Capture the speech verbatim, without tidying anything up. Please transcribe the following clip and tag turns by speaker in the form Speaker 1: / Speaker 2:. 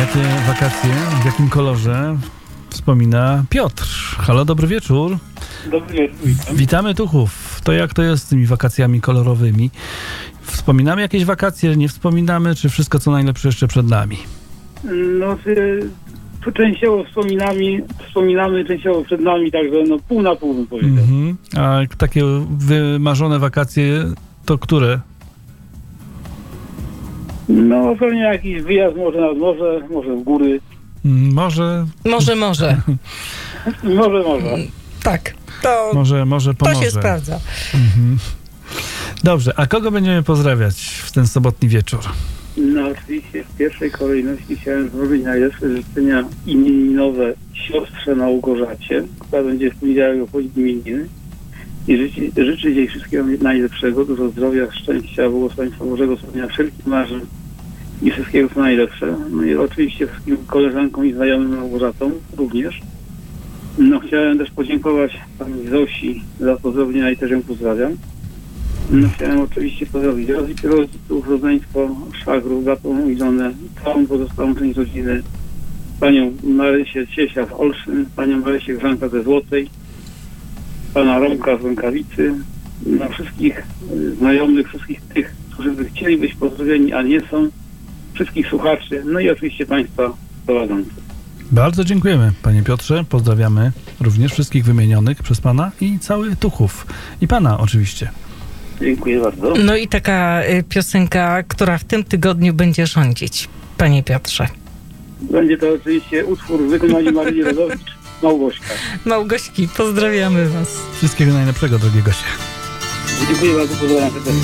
Speaker 1: jakie wakacje, w jakim kolorze wspomina Piotr. Halo, dobry wieczór.
Speaker 2: Dobry wieczór, witam.
Speaker 1: Witamy Tuchów. To jak to jest z tymi wakacjami kolorowymi? Wspominamy jakieś wakacje, nie wspominamy, czy wszystko co najlepsze jeszcze przed nami?
Speaker 2: No, y, częściowo wspominamy, wspominamy, częściowo przed nami, także no pół na pół bym powiedział.
Speaker 1: Mhm. A takie wymarzone wakacje to które?
Speaker 2: No pewnie jakiś wyjazd może nad morze, może w góry.
Speaker 1: Może,
Speaker 3: Może, może.
Speaker 2: Może, może.
Speaker 3: Tak, to,
Speaker 1: może, może
Speaker 3: to
Speaker 1: pomoże.
Speaker 3: się sprawdza.
Speaker 1: Mhm. Dobrze, a kogo będziemy pozdrawiać w ten sobotni wieczór?
Speaker 2: No oczywiście w pierwszej kolejności chciałem zrobić najlepsze życzenia imieninowe siostrze Małgorzacie, która będzie w poniedziałek obchodzić imieniny. I życzy, życzę jej wszystkiego najlepszego, dużo zdrowia, szczęścia, błogosławieństwa Bożego, spełnienia wszelkich marzeń i wszystkiego co najlepsze. No i oczywiście wszystkim koleżankom i znajomym Małgorzatom również. No chciałem też podziękować pani Zosi za pozdrowienia i też ją pozdrawiam. No chciałem oczywiście pozdrowić rodziców, rodzeństwo, szwagrów, bratą i żonę, całą pozostałą część rodziny, panią Marysię Ciesia z Olsztyn, panią Marysię Grzanka ze Złotej, pana Romka z Rękawicy, na wszystkich y, znajomych, wszystkich tych, którzy by chcieli być pozdrowieni, a nie są, wszystkich słuchaczy, no i oczywiście państwa prowadzących.
Speaker 1: Bardzo dziękujemy, panie Piotrze. Pozdrawiamy również wszystkich wymienionych przez pana i cały Tuchów. I pana oczywiście.
Speaker 2: Dziękuję bardzo.
Speaker 3: No i taka y, piosenka, która w tym tygodniu będzie rządzić, panie Piotrze.
Speaker 2: Będzie to oczywiście utwór w wykonaniu Marii Rodowicz, Małgośka.
Speaker 3: Małgośki, pozdrawiamy was.
Speaker 1: Wszystkiego najlepszego, drogie goście.
Speaker 2: Dziękuję bardzo, pozdrawiam serdecznie.